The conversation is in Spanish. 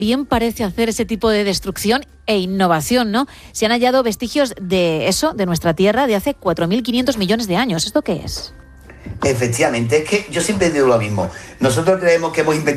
bien parece hacer ese tipo de destrucción e innovación, ¿no? Se han hallado vestigios de eso, de nuestra Tierra, de hace 4.500 millones de años. ¿Esto qué es? Efectivamente, es que yo siempre digo lo mismo. Nosotros creemos que hemos inventado